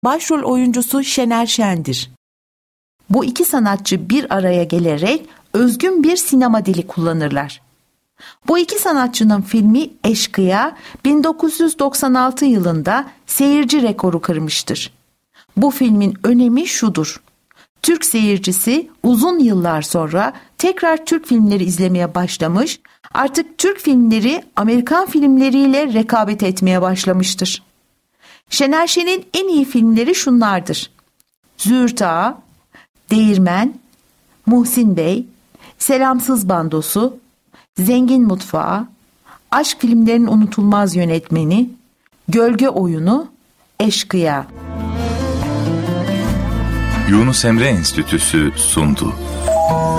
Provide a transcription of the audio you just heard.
başrol oyuncusu Şener Şen'dir. Bu iki sanatçı bir araya gelerek özgün bir sinema dili kullanırlar. Bu iki sanatçının filmi Eşkıya 1996 yılında seyirci rekoru kırmıştır. Bu filmin önemi şudur: Türk seyircisi uzun yıllar sonra tekrar Türk filmleri izlemeye başlamış, artık Türk filmleri Amerikan filmleriyle rekabet etmeye başlamıştır. Şener Şen'in en iyi filmleri şunlardır: Züğürt Ağa, Değirmen, Muhsin Bey, Selamsız Bandosu, Zengin Mutfağı, Aşk filmlerinin unutulmaz yönetmeni, Gölge Oyunu, Eşkıya. Yunus Emre Enstitüsü sundu.